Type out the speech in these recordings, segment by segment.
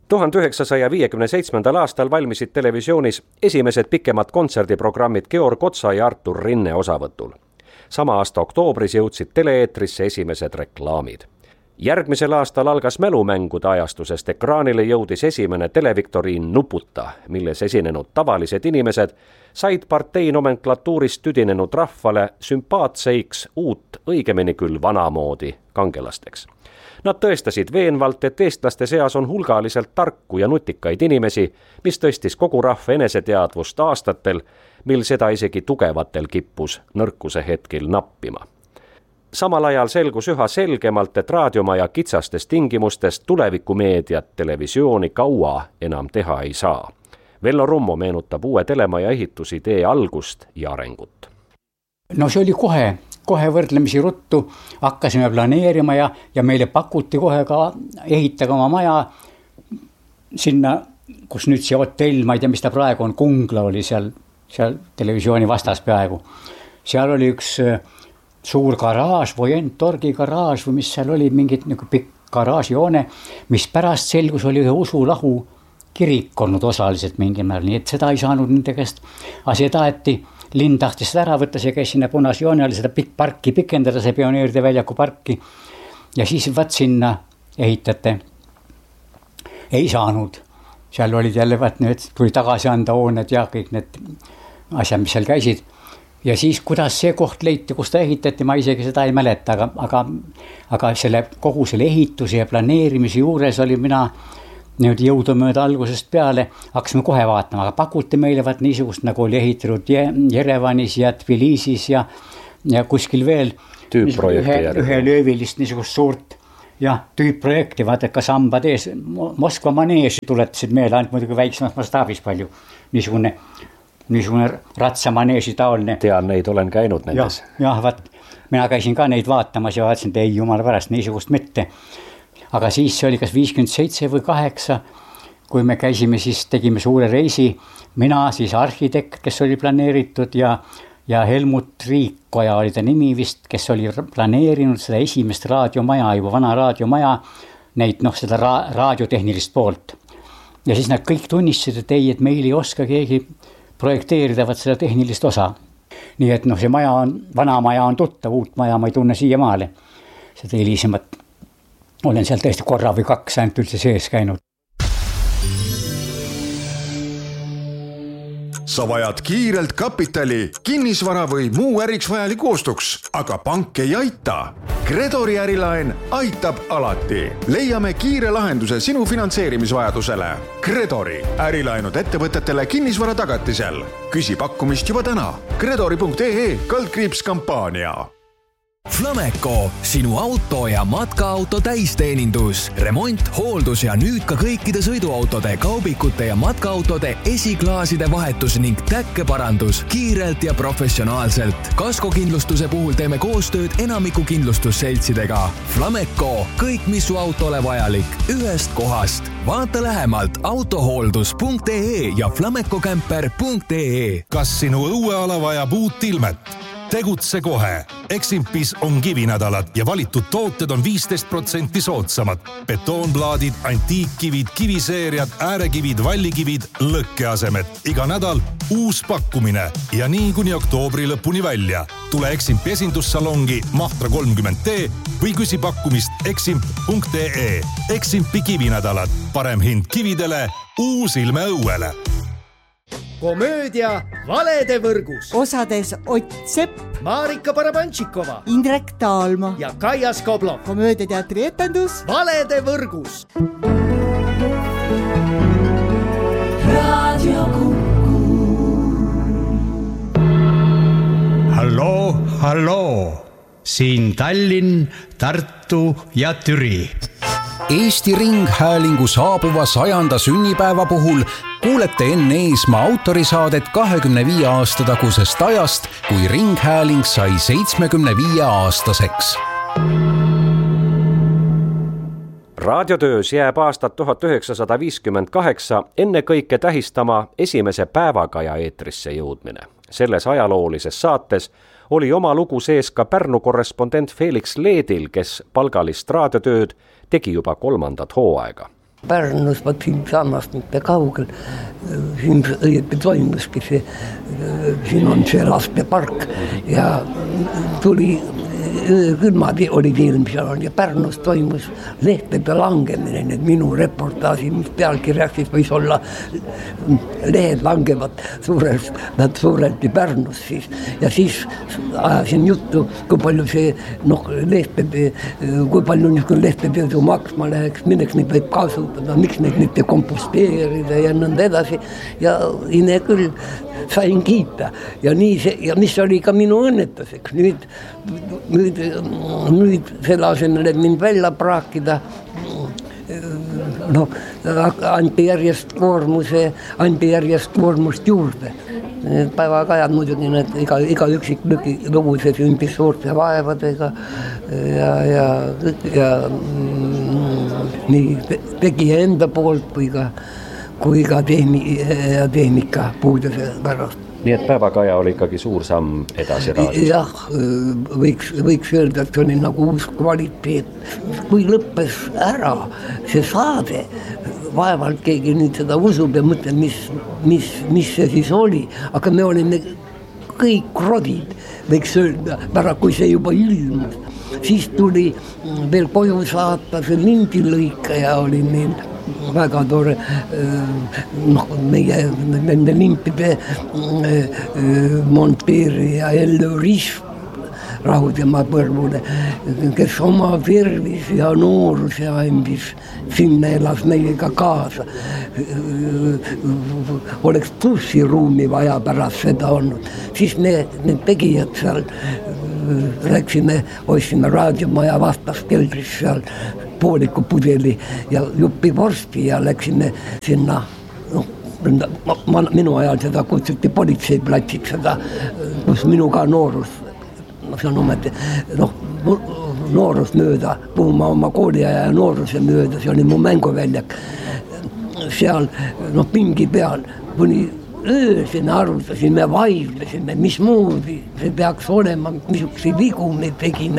1957. aastal valmisid televisioonis esimesed pikemad kontserdiprogrammid Georg Otsa ja Artur Rinne osavõtul. Sama aasta oktoobris jõudsid tele-eetrisse esimesed reklaamid. Järgmisel aastal algas mälumängude ajastus, sest ekraanile jõudis esimene televiktoriin Nuputa, milles esinenud tavalised inimesed said partei nomenklatuurist tüdinenud rahvale sümpaatseiks uut, õigemini küll vanamoodi kangelasteks. Nad tõestasid veenvalt, et eestlaste seas on hulgaliselt tarku ja nutikaid inimesi, mis tõstis kogu rahva eneseteadvust aastatel, mil seda isegi tugevatel kippus nõrkuse hetkel nappima. Samal ajal selgus üha selgemalt, et raadiomaja kitsastes tingimustes tulevikumeediat televisiooni kaua enam teha ei saa. Vello Rummo meenutab uue telemaja ehitusidee algust ja arengut. No see oli kohe võrdlemisi ruttu, hakkasime planeerima ja meile pakuti kohe ka ehitage oma maja sinna, kus nüüd see hotell, ma ei tea, mis ta praegu on, Kungla oli seal televisiooni vastas peaaegu. Seal oli üks suur garaaž, Vojentorgi garaaž või mis seal oli, mingid nagu pikk garaažijoone, mis pärast selgus oli ühe usulahu kirik olnud osaliselt mingil määral, nii et seda ei saanud nende käest. Aga see taheti, linn tahtis seda ära võtta, see käis sinna Punasjoone, oli seda parki pikendada, see Pioneeride väljaku parki. Ja siis vaat sinna ehitate. Ei saanud. Seal olid jälle, tuli tagasi anda hooned ja kõik need asjad, mis seal käisid. Ja siis, kuidas see koht leiti, kus ta ehitati, ma isegi seda ei mäleta, aga kogu selle ehituse ja planeerimise juures oli mina jõudumööda algusest peale, hakkasime kohe vaatama, aga pakuti meile niisugust, nagu oli ehitatud Jerevanis ja Tbilisis ja kuskil veel ühe löövilist niisugust suurt tüüpprojekti, vaata, ka sambad ees, Moskva maneesi tuletasid meile, ainult muidugi väiksemas mastaabis palju, niisugune ratsamaneesi taoline. Tean, neid olen käinud nendes. Jah, mina käisin ka neid vaatamas ja vaatasin, et ei jumala pärast, niisugust mitte. Aga siis see oli kas 57 või 8, kui me käisime, siis tegime suure reisi. Mina siis arhitekt, kes oli planeeritud ja Helmut Riikoja oli ta nimi vist, kes oli planeerinud seda esimest raadiomaja, juba vana raadiomaja, neid seda raadiotehnilist poolt. Ja siis nad kõik tunnistasid, et ei, et meil ei oska keegi projekteerida seda tehnilist osa. Nii et see maja vana maja on tuttav, uut maja ma ei tunne siiamaale. Seda hilisemat olen seal tõesti korra või 2 ainult üldse sees käinud. Sa vajad kiirelt kapitali, kinnisvara või muu äriks vajaliku ostuks, aga pank ei aita. Credori ärilaen aitab alati. Leiame kiire lahenduse sinu finantseerimisvajadusele. Credori ärilaenud ettevõtetele kinnisvara tagatisel. Küsi pakkumist juba täna. Credori.ee/kampaania. Flameco, sinu auto ja matkaauto täisteenindus, remont, hooldus ja nüüd ka kõikide sõiduautode, kaubikute ja matkaautode esiklaaside vahetus ning täkkeparandus kiirelt ja professionaalselt. Kaskokindlustuse puhul teeme koostööd enamiku kindlustusseltsidega. Flameco, kõik mis su autole vajalik, ühest kohast. Vaata lähemalt autohooldus.ee ja flamecocamper.ee. Kas sinu õueala vajab uut ilmet? Tegutse kohe. Eximpis on kivinädalad ja valitud tooted on 15% soodsamad. Betoonplaadid, antiikkivid, kiviseeriad, äärekivid, vallikivid, lõkkeasemed. Iga nädal uus pakkumine ja nii kuni oktoobri lõpuni välja. Tule Eximpi esindussalongi Mahtra 30T või küsi pakkumist eximp.ee. Eximpi kivinädalad. Parem hind kividele, uus ilme õuele. Komöödia Valede võrgus. Osades Ott Sepp, Marika Barabantšikova, Indrek Taalma ja Kaia Skoblov. Komöödiateatri etendus Valede võrgus. Radio Kuku. Halloo. Siin Tallinn, Tartu ja Türi. Eesti Ringhäälingu saabuva 100. sünnipäeva puhul kuulete Enn Eesmaa autorisaadet 25 aasta tagusest ajast, kui Ringhääling sai 75-aastaseks. Raadiotöös jääb aastat 1958 enne kõike tähistama esimese päevakaja eetrisse jõudmine. Selles ajaloolises saates oli oma lugu sees ka Pärnu korrespondent Felix Leedil, kes palgalist raadiotööd tegi juba 3. hooaega. Pärnus, vaat siin samast mitte kaugel, siin õieti toimuski see, siin on see laskepark ja tuli külmad olid eelmisel ja Pärnus toimus lehtede langemine, need minu reportaaži, mis pealkirjas siis võis olla lehed langevad nad suureldi Pärnus siis ja siis ajasin juttu, kui palju see lehtede, kui palju niisugune lehtede maksma läheks, milleks neid võib kasutada, miks neid mitte komposteerida ja nõnda edasi ja ine küll sain kiita ja nii see, ja mis oli ka minu õnnetuseks, nüüd selle asemel, et mind välja praakida, anti järjest koormust juurde. Päevakajad muidugi, need iga üksik lugu, see sündis suurte vaevadega ja nii tegija enda poolt kui ka tehnika puuduse pärast. Nii et Päevakaja oli ikkagi suur samm edasi raadios. Jah, võiks öelda, et see oli nagu uus kvaliteet. Kui lõppes ära see saade, vaevalt keegi nüüd seda usub ja mõtleb, mis see siis oli. Aga me olime kõik rodid, võiks öelda, pärast kui see juba ilmus. Siis tuli veel koju saata, see lindilõikaja oli meil väga tore, meie nende limpide monteerija Ello Risp Rahudemaa põrvule, kes oma tervis ja nooruse andis, sinna elas meiega kaasa. Oleks bussiruumi vaja pärast seda olnud. Siis need tegijad seal läksime, ostsime raadiomaja vastas keldris seal pooliku pudeli ja juppi vorsti ja läksime sinna, minu ajal seda kutsuti politseiplatsiks, seda, kus minuga noorus, noorus mööda, puhuma oma kooliaja ja nooruse mööda, see oli mu mänguväljak. Seal pingi peal, kuni öösime arutasime, vaidlesime, mismoodi see peaks olema, niisuguseid vigu me tegime.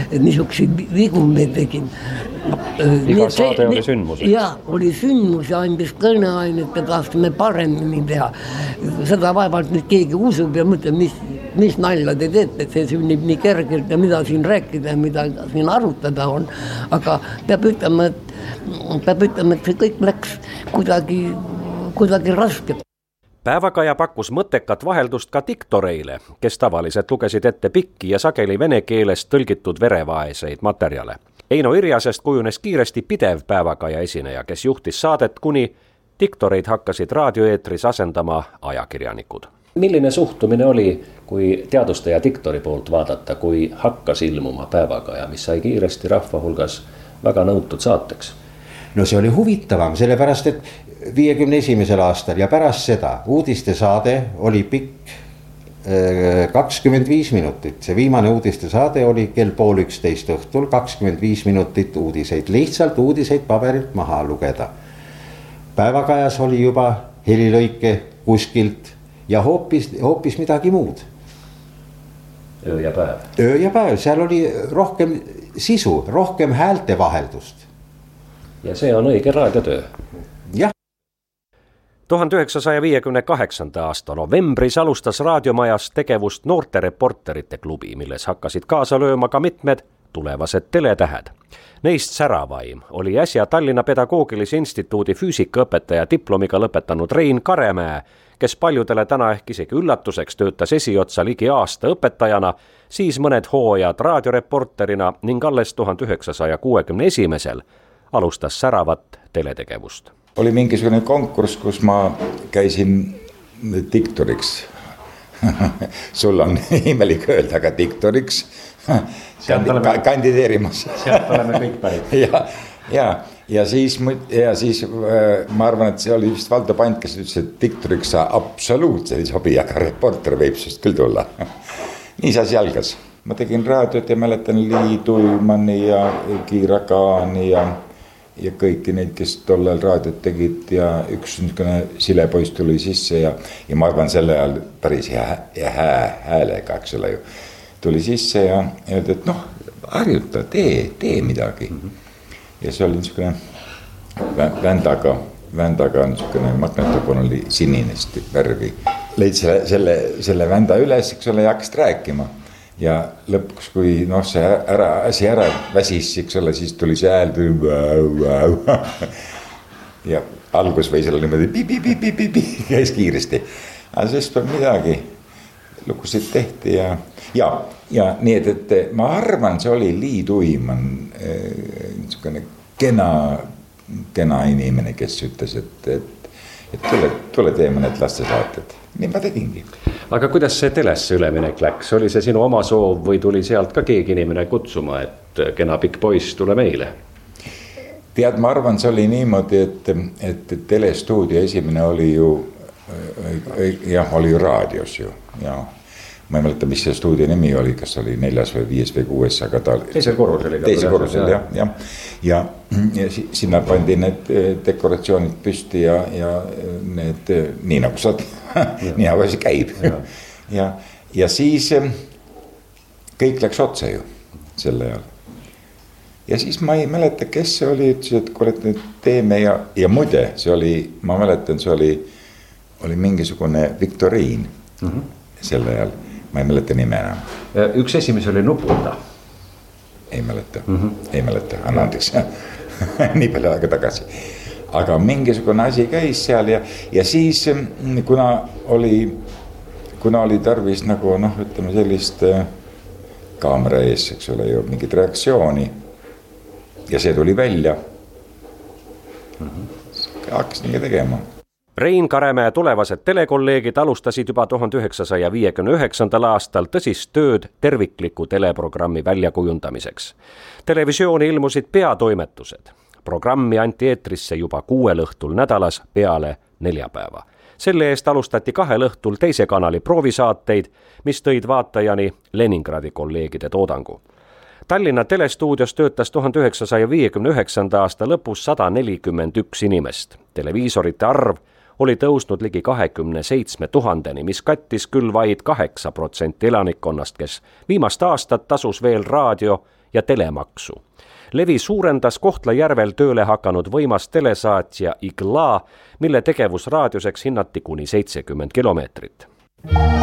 Iga saade oli sündmus. Jaa, oli sündmus ja andis kõneainet ja tahtsime paremini teha. Seda vaevalt nüüd keegi usub ja mõtleb, mis nalja te teete, et see sünnib nii kergelt ja mida siin rääkida ja mida siin arutada on. Aga peab ütlema, et see kõik läks kuidagi raske. Päevakaja pakkus mõttekat vaheldust ka diktoreile, kes tavaliselt lugesid ette pikki ja sageli vene keelest tõlgitud verevaeseid materjale. Eino Irjasest kujunes kiiresti pidev Päevakaja esineja, kes juhtis saadet, kuni diktoreid hakkasid raadioeetris asendama ajakirjanikud. Milline suhtumine oli, kui teaduste ja diktori poolt vaadata, kui hakkas ilmuma Päevakaja, mis sai kiiresti rahva hulgas väga nõutud saateks? No see oli huvitavam, sellepärast, et 51. aastal ja pärast seda uudistesaade oli pikk 25 minutit. See viimane uudistesaade oli kell 10:30 õhtul, 25 minutit uudiseid, lihtsalt uudiseid paberilt maha lugeda. Päevakajas oli juba helilõike kuskilt ja hoopis midagi muud. Öö ja päev. Öö ja päev, seal oli rohkem sisu, rohkem häälte vaheldust. Ja see on õige raadiotöö. Jah. 1958. aasta novembris alustas raadiomajas tegevust noorte reporterite klubi, milles hakkasid kaasa lööma ka mitmed tulevased teletähed. Neist säravaim oli äsja Tallinna Pedagoogilise Instituudi füüsikaõpetaja diplomiga lõpetanud Rein Karemäe, kes paljudele täna ehk isegi üllatuseks töötas esiotsa ligi aasta õpetajana, siis mõned hooajad raadioreporterina ning alles 1961. alustas säravat teletegevust. Oli mingisugune konkurss, kus ma käisin diktoriks. Sul on imelik öelda, aga diktoriks kandideerimas. Sealt oleme kõik pärit. Ja siis ma arvan, et see oli vist Valdo Pant, kes ütles, et diktoriks sa absoluutselt ei sobi, aga reporter võib sest küll tulla. Nii see jalgas. Ma tegin raadiot ja mäletan Lii Tulmani ja Kiira Kaani ja kõiki neid, kes tollel raadiot tegid ja üks silepoiss tuli sisse ja ma arvan selle ajal päris häälega, eks ole ju, tuli sisse ja öeldi, et harjuta, tee midagi. Ja see oli niisugune vändaga niisugune magnetofon oli sinist värvi. Leid selle vända üles, eks ole, ja hakkasid rääkima. Ja lõpuks, kui see asi ära väsis, eks ole, siis tuli see hääl. Ja algus või seal niimoodi pipi, käis kiiresti. Aga sest on midagi, lugusid tehti ja nii, et ma arvan, see oli Lee Tuiman, niisugune kena inimene, kes ütles, et tule tee mõned lastesaated. Nii ma tegingi. Aga kuidas see telesse üleminek läks? Oli see sinu oma soov või tuli sealt ka keegi inimene kutsuma, et kena pikk poiss, tule meile? Tead, ma arvan, see oli niimoodi, et telestuudio esimene oli ju, oli ju raadios ju. Ja ma ei mäleta, mis see stuudio nimi oli, kas oli 4. või 5. või 6, aga ta oli teisel korrusel, ja sinna pandi need dekoratsioonid püsti ja need, nii nagu saad, nii nagu see käib. Ja siis kõik läks otse ju selle ajal. Ja siis ma ei mäleta, kes see oli, ütles, et kuule, et nüüd teeme ja muide, see oli, ma mäletan, see oli mingisugune viktoriin selle ajal. Ma ei mäleta nime enam. Üks esimese oli Nuputa. Ei mäleta, anna andeks. Nii palju aega tagasi. Aga mingisugune asi käis seal ja siis, kuna oli tarvis nagu, ütleme sellist kaamera ees, eks ole ju, mingit reaktsiooni ja see tuli välja. Hakkasingi tegema. Rein Karemäe tulevased telekolleegid alustasid juba 1959. aastal tõsist tööd tervikliku teleprogrammi väljakujundamiseks. Televisiooni ilmusid peatoimetused. Programmi anti eetrisse juba 6 õhtul nädalas peale neljapäeva. Selle eest alustati 2 õhtul teise kanali proovisaateid, mis tõid vaatajani Leningradi kolleegide toodangu. Tallinna telestuudios töötas 1959. aasta lõpus 141 inimest. Televiisorite arv oli tõusnud ligi 27 000-ni, mis kattis küll vaid 8% elanikkonnast, kes viimast aastat tasus veel raadio- ja telemaksu. Levi suurendas Kohtla-Järvel tööle hakanud võimas telesaatja Igla, mille tegevus raadioseks hinnati kuni 70 kilomeetrit.